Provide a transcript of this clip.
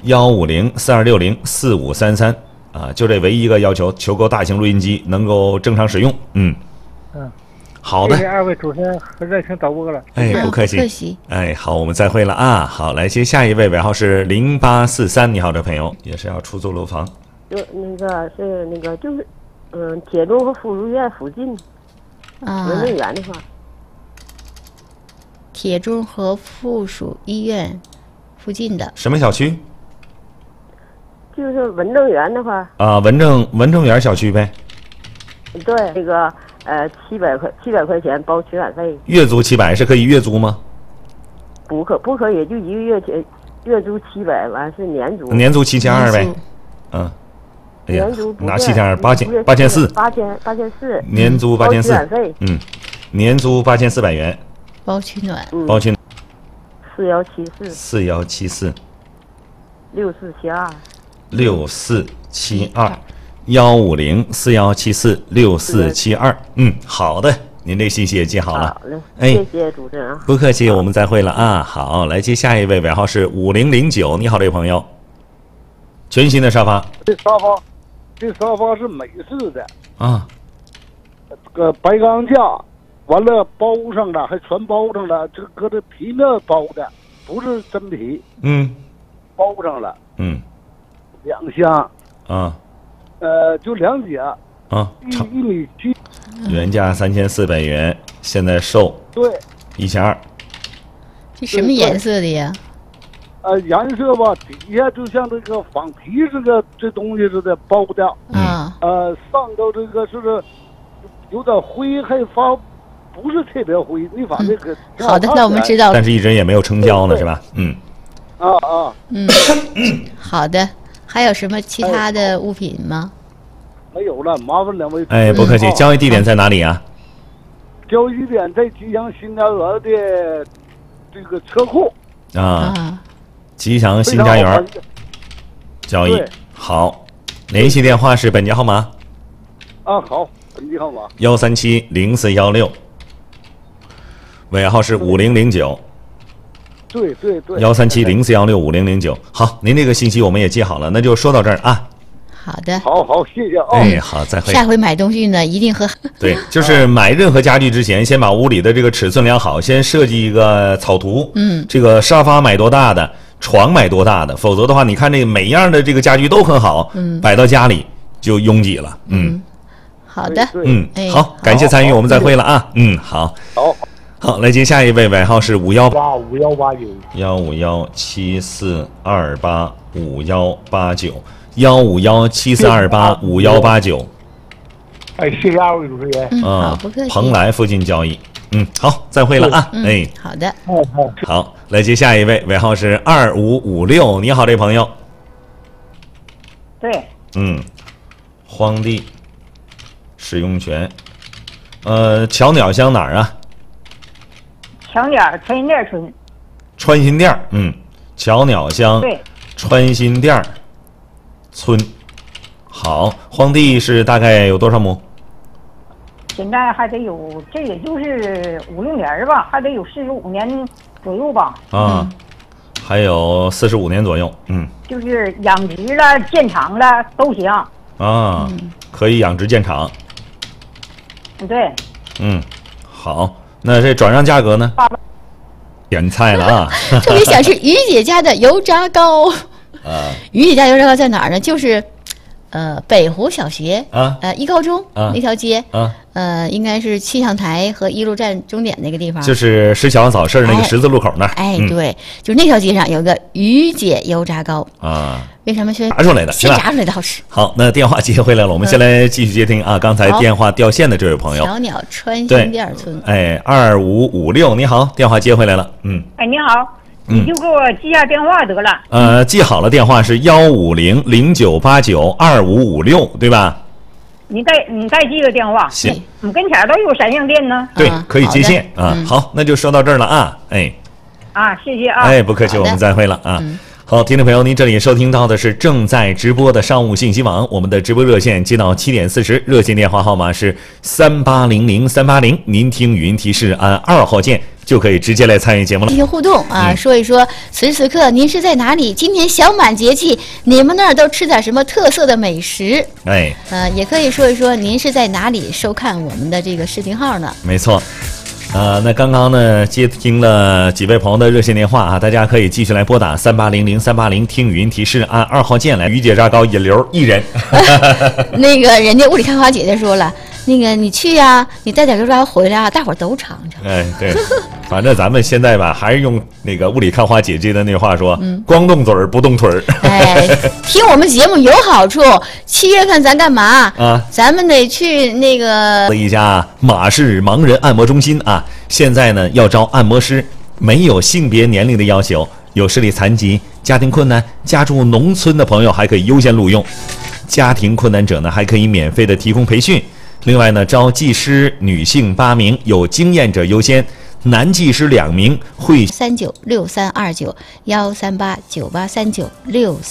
150-4260-4533啊，就这唯一一个要求，求购大型录音机能够正常使用。好的。 谢谢二位主持人和热情导播了。 哎，不客气。哎，好，我们再会了啊。好，来接下一位，尾号是0843。你好，这朋友也是要出租楼房。 就是铁中和附属医院附近文乐园的话。 铁中和附属医院附近的什么小区？ 就是文正园的话啊，文正园小区呗。 对，这个700块钱包取暖费。 月租700是可以月租吗？ 不可以，就一个月钱，月租700，完是年租。 年租7200呗。哎呀，拿7200，8400。 8400。 年租8400。 取暖费。 年租8400元。 包取暖。 包取暖。 4174。6472。 150-4174-6472。好的，您这信息也记好了。 好嘞，谢谢主持人。 不客气，我们再会了啊。好，来接下一位，尾号是5009。你好，这位朋友。全新的沙发。 这沙发是美式的啊， 这个白钢架，完了包上了，还全包上了，这搁这皮面包的，不是真皮。包上了。2箱。就2节啊，1.7米。 原价3400元，现在售对 1200。 这什么颜色的呀？ 颜色吧，底下就像这个仿皮似的，这东西似的包的。上头这个是有点灰，还发不是特别灰。你反正这个好的，那我们知道了。 但是一直也没有成交呢，是吧？ 好的。还有什么其他的物品吗？ 没有了，麻烦两位。 哎，不客气。交易地点在哪里啊？ 交易地点在吉祥新家园的这个车库吉祥新家园交易。好，联系电话是本家号码。 好，本地号码 137-0416，尾号是5009。 对 137-0416-5009。好，您这个信息我们也记好了，那就说到这儿啊。 好的。 好，谢谢啊。 哎，好，再会。 下回买东西呢，一定和对，就是买任何家具之前，先把屋里的这个尺寸量好，先设计一个草图。这个沙发买多大的，床买多大的，否则的话，你看这每样的这个家具都很好，摆到家里就拥挤了。 好的。 好，感谢参与，我们再会了啊。好，来接下一位，尾号是15189，15174285189，15174285189。 哎，谢谢二位主持人。 不客气。 蓬莱附近交易。好，再会了啊。 好的。 好，来接下一位，尾号是2556。你好，这朋友。 对。 荒地使用权。巧鸟乡哪儿啊？ 强点儿，穿心店村。 穿心店。巧鸟乡。 对。 穿心店村。好，荒地是大概有多少亩？ 现在还得有，这也就是5-6年吧，还得有45年左右吧。 还有45年左右。 就是养殖了、建厂了都行。 可以养殖建厂。 对。 好，那这转让价格呢？点菜了啊！ 特别想吃于姐家的油炸糕。于姐家油炸糕在哪儿呢？就是北湖小学一高中那条街应该是气象台和一路站终点那个地方， 就是石桥早市那个十字路口那儿。 对，就是那条街上有个于姐油炸糕为什么先炸出来的？ 先炸出来的好吃。 好，那电话接回来了，我们先来继续接听啊。刚才电话掉线的这位朋友， 小鸟穿心店村。 2556，你好，电话接回来了。 你好。你就给我记下电话得了。 记好了，电话是150-0989-2556，对吧？ 你再记个电话。 行。 你跟前都有闪像店呢。 对，可以接线好，那就说到这儿了啊。 谢谢啊。 不客气，我们再会了啊。好，听众朋友，您这里收听到的是正在直播的商务信息网，我们的直播热线接到7点40，热线电话号码是3800-380，您听语音提示按2号键就可以直接来参与节目了。 进行互动啊，说一说此时此刻您是在哪里？今年小满节气，你们那儿都吃点什么特色的美食？ 哎， 也可以说一说您是在哪里收看我们的这个视频号呢？ 没错。那刚刚呢接听了几位朋友的热线电话啊，大家可以继续来拨打38000380，听语音提示，按2号键来。于姐炸糕引流1人。 那个人家物理开花姐姐说了，那个你去呀，你带点油炸回来啊，大伙儿都尝尝。 哎，对，反正咱们现在吧，还是用那个物理看花姐姐的那话说，光动嘴儿不动腿儿。 哎，听我们节目有好处。7月份咱干嘛啊？咱们得去那个一家马氏盲人按摩中心啊，现在呢要招按摩师，没有性别年龄的要求，有视力残疾、家庭困难、家住农村的朋友还可以优先录用，家庭困难者呢还可以免费的提供培训。另外呢，招技师女性8名，有经验者优先，男技师2名，会 396329 138983964。